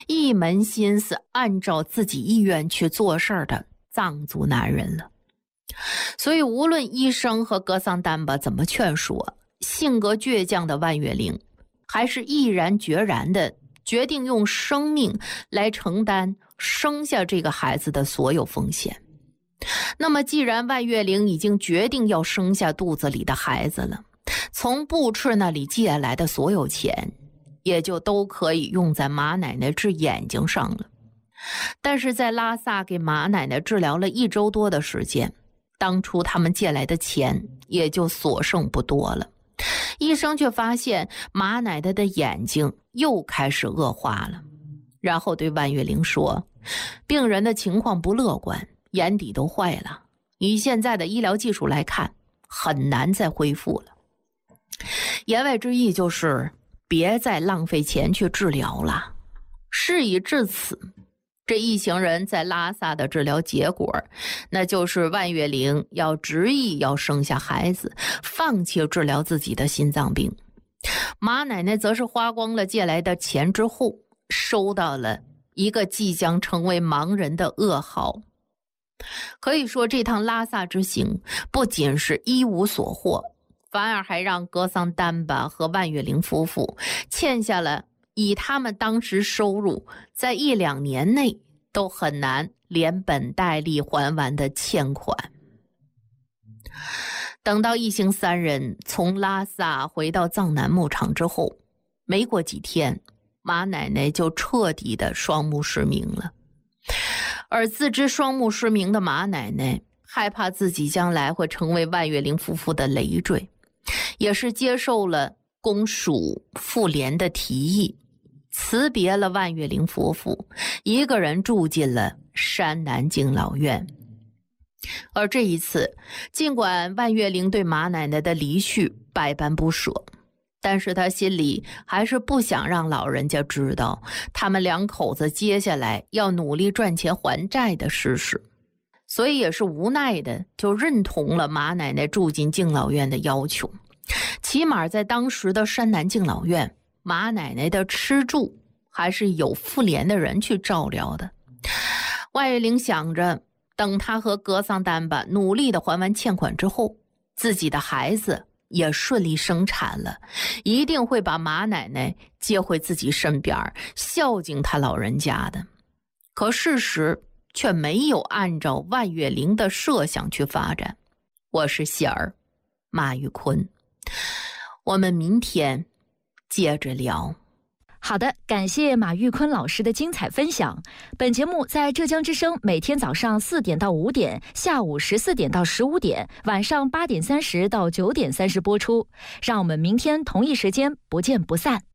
一门心思按照自己意愿去做事的藏族男人了。所以无论医生和格桑丹巴怎么劝说，性格倔强的万月玲还是毅然决然的决定用生命来承担生下这个孩子的所有风险。那么既然万月玲已经决定要生下肚子里的孩子了，从布赤那里借来的所有钱也就都可以用在马奶奶治眼睛上了。但是在拉萨给马奶奶治疗了1周多的时间，当初他们借来的钱也就所剩不多了。医生却发现马奶奶的眼睛又开始恶化了，然后对万月玲说，病人的情况不乐观，眼底都坏了，以现在的医疗技术来看，很难再恢复了。言外之意就是别再浪费钱去治疗了。事已至此，这一行人在拉萨的治疗结果，那就是万月玲要执意要生下孩子，放弃治疗自己的心脏病。马奶奶则是花光了借来的钱之后，收到了一个即将成为盲人的噩耗。可以说这趟拉萨之行不仅是一无所获，反而还让格桑丹巴和万月玲夫妇欠下了以他们当时收入在1-2年内都很难连本带利还完的欠款。等到一行3人从拉萨回到藏南牧场之后，没过几天，马奶奶就彻底的双目失明了。而自知双目失明的马奶奶害怕自己将来会成为万月玲夫妇的累赘，也是接受了公署妇联的提议，辞别了万月玲夫妇，一个人住进了山南敬老院。而这一次，尽管万月玲对马奶奶的离去百般不舍，但是他心里还是不想让老人家知道他们2口子接下来要努力赚钱还债的事实，所以也是无奈的就认同了马奶奶住进敬老院的要求。起码在当时的山南敬老院，马奶奶的吃住还是有妇联的人去照料的。万月玲想着，等他和格桑丹巴努力的还完欠款之后，自己的孩子也顺利生产了，一定会把马奶奶接回自己身边，孝敬他老人家的。可事实却没有按照万月玲的设想去发展。我是喜儿，马玉坤，我们明天接着聊。 好的，感谢马玉坤老师的精彩分享。本节目在浙江之声每天早上4点到5点，下午14点到15点，晚上8点30到9点30播出。让我们明天同一时间不见不散。